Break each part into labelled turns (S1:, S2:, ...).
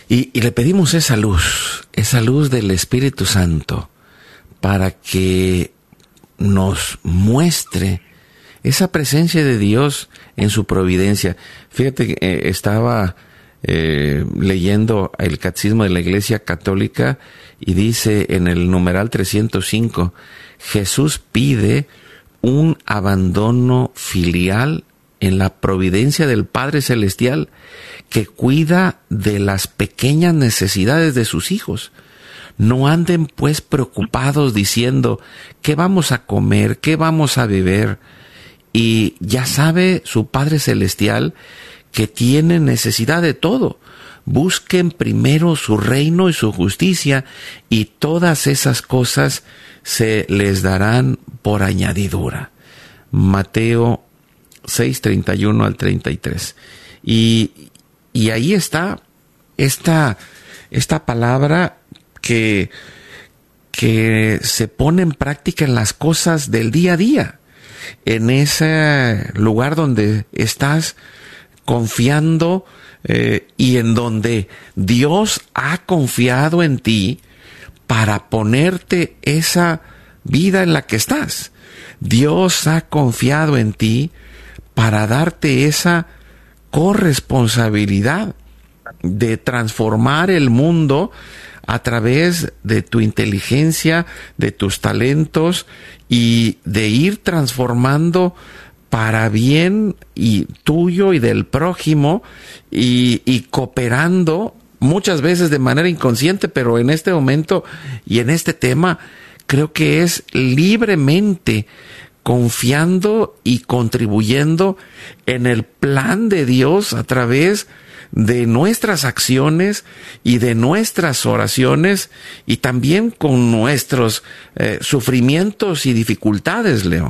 S1: Y le pedimos esa luz del Espíritu Santo, para que nos muestre esa presencia de Dios en su providencia. Fíjate que estaba leyendo el Catecismo de la Iglesia Católica y dice en el numeral 305, Jesús pide un abandono filial en la providencia del Padre Celestial, que cuida de las pequeñas necesidades de sus hijos. No anden pues preocupados diciendo, ¿qué vamos a comer? ¿Qué vamos a beber? Y ya sabe su Padre Celestial que tiene necesidad de todo. Busquen primero su reino y su justicia, y todas esas cosas se les darán por añadidura. Mateo 6:31 al 33. Y ahí está esta palabra que se pone en práctica en las cosas del día a día, en ese lugar donde estás confiando y en donde Dios ha confiado en ti para ponerte esa vida en la que estás. Dios ha confiado en ti para darte esa corresponsabilidad de transformar el mundo a través de tu inteligencia, de tus talentos, y de ir transformando para bien y tuyo y del prójimo, y cooperando muchas veces de manera inconsciente, pero en este momento y en este tema creo que es libremente confiando y contribuyendo en el plan de Dios a través de nuestras acciones y de nuestras oraciones, y también con nuestros sufrimientos y dificultades, Leo.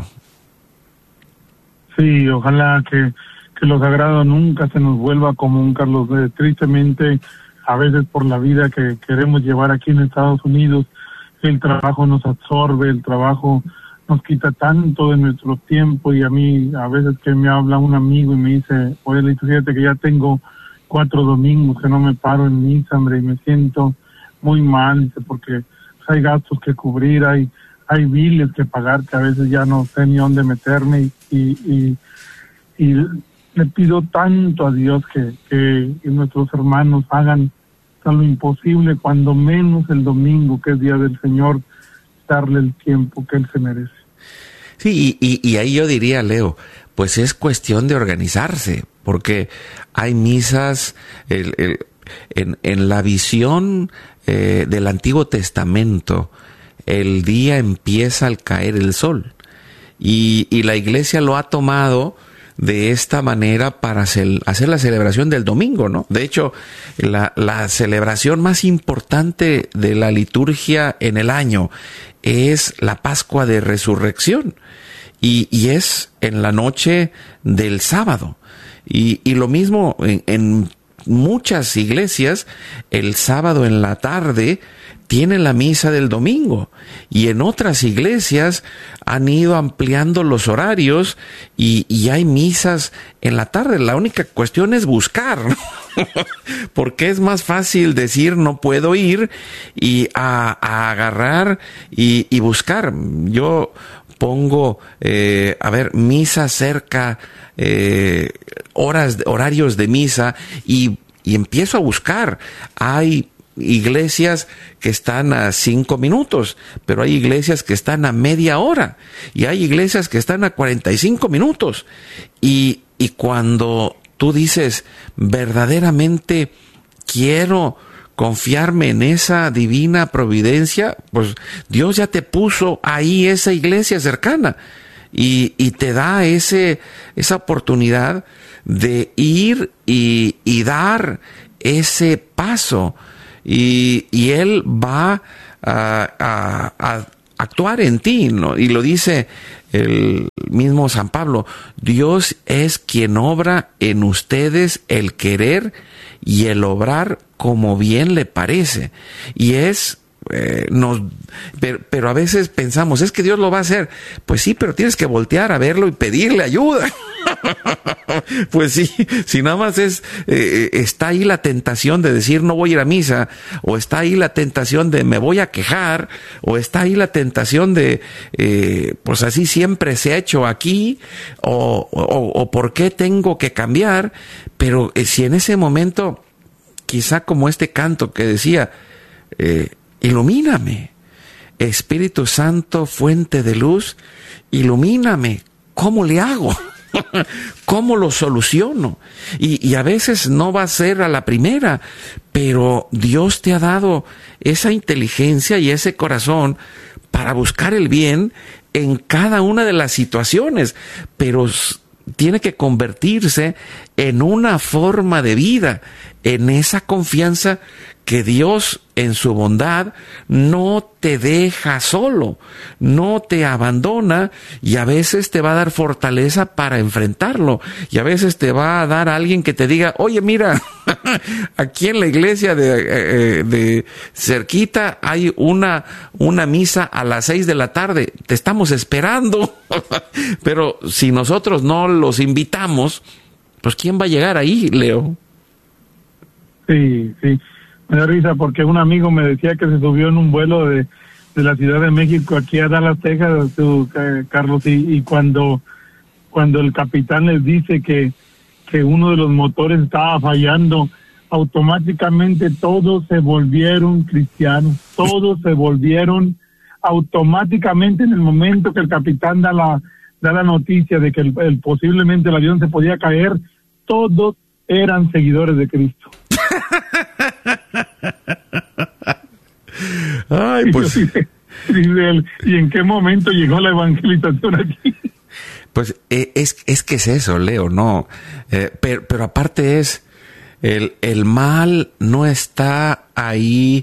S2: Sí, ojalá que lo sagrado nunca se nos vuelva común, Carlos. Tristemente, a veces por la vida que queremos llevar aquí en Estados Unidos, el trabajo nos absorbe, el trabajo nos quita tanto de nuestro tiempo, y a mí a veces que me habla un amigo y me dice, oye, fíjate que ya tengo 4 domingos que no me paro en misa, hombre, y me siento muy mal, porque hay gastos que cubrir, hay biles que pagar, que a veces ya no sé ni dónde meterme, y le pido tanto a Dios que nuestros hermanos hagan lo imposible, cuando menos el domingo, que es Día del Señor, darle el tiempo que Él se merece.
S1: Sí, y ahí yo diría, Leo, pues es cuestión de organizarse, porque hay misas, en la visión del Antiguo Testamento, el día empieza al caer el sol, y la Iglesia lo ha tomado de esta manera para hacer la celebración del domingo, ¿no? De hecho, la celebración más importante de la liturgia en el año es la Pascua de Resurrección, y es en la noche del sábado. Y lo mismo en muchas iglesias, el sábado en la tarde tienen la misa del domingo, y en otras iglesias han ido ampliando los horarios y hay misas en la tarde. La única cuestión es buscar, ¿no? Porque es más fácil decir no puedo ir y a agarrar y buscar. Yo pongo, misa cerca, horarios de misa, y empiezo a buscar. Hay iglesias que están a 5 minutos, pero hay iglesias que están a media hora, y hay iglesias que están a 45 minutos. Y cuando tú dices, verdaderamente quiero confiarme en esa divina providencia, pues Dios ya te puso ahí esa iglesia cercana, y te da esa oportunidad de ir y dar ese paso, y Él va a actuar en ti, ¿no? Y lo dice el mismo San Pablo: Dios es quien obra en ustedes el querer y el obrar como bien le parece. Y es pero a veces pensamos, es que Dios lo va a hacer. Pues sí, pero tienes que voltear a verlo y pedirle ayuda. Pues sí, si nada más está ahí la tentación de decir no voy a ir a misa, o está ahí la tentación de me voy a quejar, o está ahí la tentación de pues así siempre se ha hecho aquí, o por qué tengo que cambiar. Pero si en ese momento, quizá como este canto que decía, ilumíname, Espíritu Santo, fuente de luz, ilumíname, ¿cómo le hago? ¿Cómo lo soluciono? Y a veces no va a ser a la primera, pero Dios te ha dado esa inteligencia y ese corazón para buscar el bien en cada una de las situaciones, pero tiene que convertirse en una forma de vida, en esa confianza que Dios en su bondad no te deja solo, no te abandona, y a veces te va a dar fortaleza para enfrentarlo, y a veces te va a dar a alguien que te diga, oye, mira, aquí en la iglesia de cerquita hay una misa a las 6 de la tarde, te estamos esperando. Pero si nosotros no los invitamos, pues ¿quién va a llegar ahí, Leo?
S2: Sí. Me da risa porque un amigo me decía que se subió en un vuelo de la Ciudad de México aquí a Dallas, Texas, Carlos, y cuando el capitán les dice que uno de los motores estaba fallando, automáticamente todos se volvieron cristianos, todos se volvieron automáticamente en el momento que el capitán da la noticia de que posiblemente el avión se podía caer, todos eran seguidores de Cristo.
S1: Ay, pues.
S2: Dice él, ¿y en qué momento llegó la evangelización aquí?
S1: Pues es que es eso, Leo, no. Pero aparte el mal no está ahí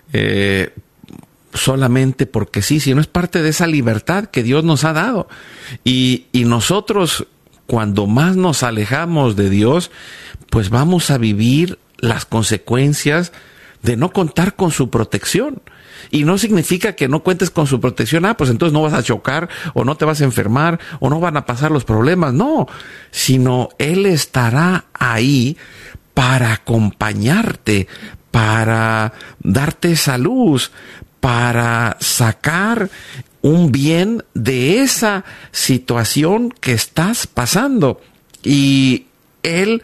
S1: solamente porque sí, sino es parte de esa libertad que Dios nos ha dado. Y nosotros, cuando más nos alejamos de Dios, pues vamos a vivir las consecuencias de no contar con su protección. Y no significa que no cuentes con su protección, pues entonces no vas a chocar, o no te vas a enfermar, o no van a pasar los problemas. No, sino Él estará ahí para acompañarte, para darte esa luz, para sacar un bien de esa situación que estás pasando. Y Él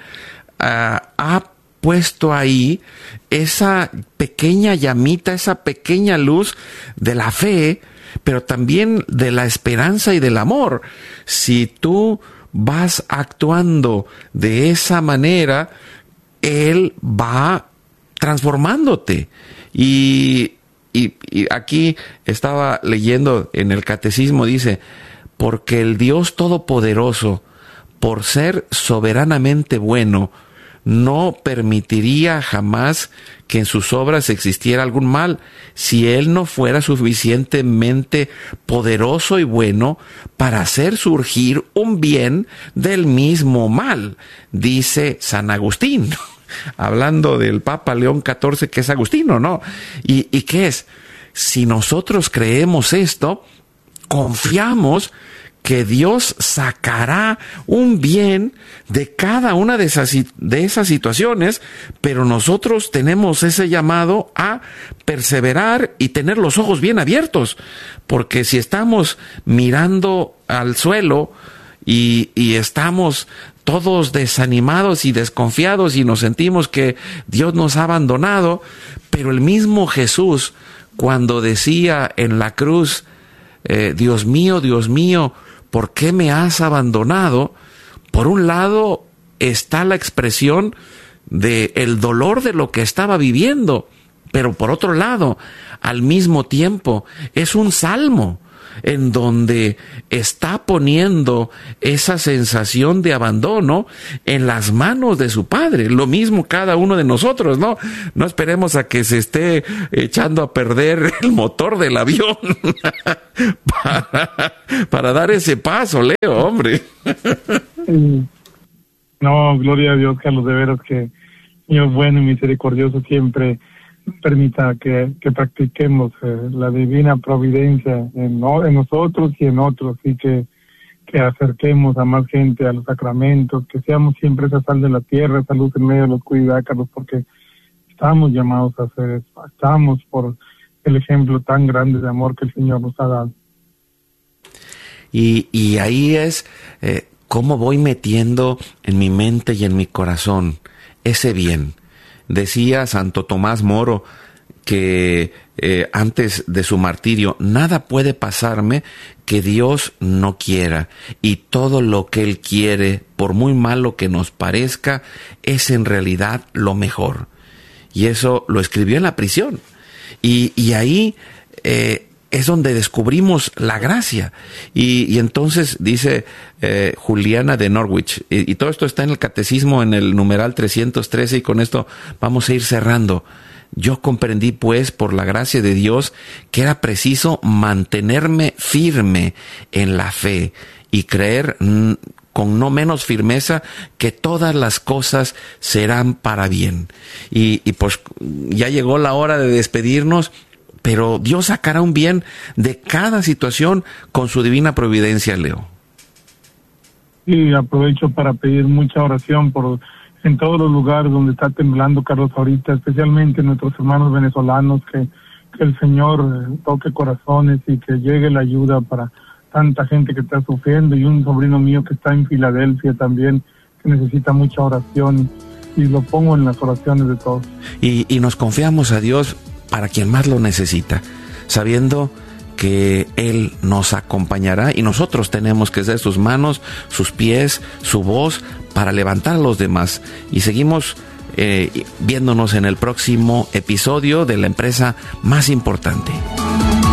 S1: ha puesto ahí esa pequeña llamita, esa pequeña luz de la fe, pero también de la esperanza y del amor. Si tú vas actuando de esa manera, Él va transformándote. Y aquí estaba leyendo en el catecismo, dice, porque el Dios Todopoderoso, por ser soberanamente bueno, no permitiría jamás que en sus obras existiera algún mal, si Él no fuera suficientemente poderoso y bueno para hacer surgir un bien del mismo mal, dice San Agustín, hablando del Papa León XIV, que es agustino, ¿no? ¿Y qué es? Si nosotros creemos esto, confiamos que Dios sacará un bien de cada una de esas situaciones, pero nosotros tenemos ese llamado a perseverar y tener los ojos bien abiertos, porque si estamos mirando al suelo y estamos todos desanimados y desconfiados y nos sentimos que Dios nos ha abandonado, pero el mismo Jesús, cuando decía en la cruz, Dios mío, ¿por qué me has abandonado? Por un lado está la expresión del dolor de lo que estaba viviendo, pero por otro lado, al mismo tiempo, es un salmo en donde está poniendo esa sensación de abandono en las manos de su Padre. Lo mismo cada uno de nosotros, ¿no? No esperemos a que se esté echando a perder el motor del avión para dar ese paso, Leo, hombre.
S2: No, gloria a Dios, Carlos, de veras que Dios bueno y misericordioso siempre permita que practiquemos la divina providencia en nosotros y en otros, y que acerquemos a más gente a los sacramentos, que seamos siempre esa sal de la tierra, esa luz en medio de la oscuridad, Carlos, porque estamos llamados a hacer eso, estamos por el ejemplo tan grande de amor que el Señor nos ha dado.
S1: Y ahí es cómo voy metiendo en mi mente y en mi corazón ese bien. Decía Santo Tomás Moro que antes de su martirio, nada puede pasarme que Dios no quiera, y todo lo que Él quiere, por muy malo que nos parezca, es en realidad lo mejor. Y eso lo escribió en la prisión. Y ahí es donde descubrimos la gracia. Y entonces dice Juliana de Norwich, y todo esto está en el Catecismo en el numeral 313, y con esto vamos a ir cerrando. Yo comprendí, pues, por la gracia de Dios, que era preciso mantenerme firme en la fe y creer con no menos firmeza que todas las cosas serán para bien. Y pues ya llegó la hora de despedirnos, pero Dios sacará un bien de cada situación con su divina providencia, Leo.
S2: Y aprovecho para pedir mucha oración en todos los lugares donde está temblando, Carlos, ahorita, especialmente nuestros hermanos venezolanos, que el Señor toque corazones y que llegue la ayuda para tanta gente que está sufriendo, y un sobrino mío que está en Filadelfia también, que necesita mucha oración, y lo pongo en las oraciones de todos. Y
S1: nos confiamos a Dios para quien más lo necesita, sabiendo que Él nos acompañará, y nosotros tenemos que ser sus manos, sus pies, su voz, para levantar a los demás. Y seguimos viéndonos en el próximo episodio de la empresa más importante.